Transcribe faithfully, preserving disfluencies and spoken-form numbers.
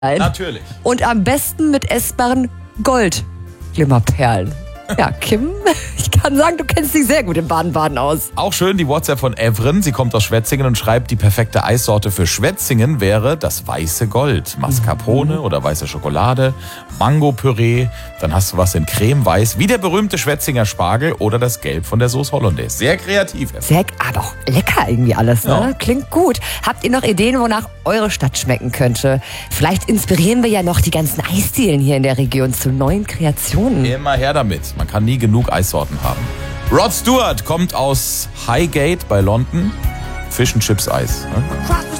Natürlich. Und am besten mit essbaren Gold-Glimmerperlen. Ja, Kim, ich kann sagen, du kennst dich sehr gut im Baden-Baden aus. Auch schön die WhatsApp von Evren. Sie kommt aus Schwetzingen und schreibt, die perfekte Eissorte für Schwetzingen wäre das weiße Gold. Mascarpone mhm. oder weiße Schokolade, Mango-Püree. Dann hast du was in cremeweiß, wie der berühmte Schwetzinger Spargel oder das Gelb von der Sauce Hollandaise. Sehr kreativ. Evren. Sehr, aber auch lecker irgendwie alles, ne? Ja. Klingt gut. Habt ihr noch Ideen, wonach eure Stadt schmecken könnte? Vielleicht inspirieren wir ja noch die ganzen Eisdielen hier in der Region zu neuen Kreationen. Immer her damit. Man kann nie genug Eissorten haben. Rod Stewart kommt aus Highgate bei London. Fish and Chips Eis. Ne?